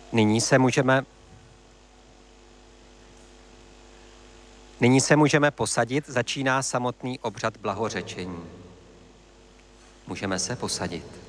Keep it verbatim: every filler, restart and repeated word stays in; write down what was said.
Nyní se můžeme Nyní se můžeme posadit, začíná samotný obřad blahořečení. Můžeme se posadit.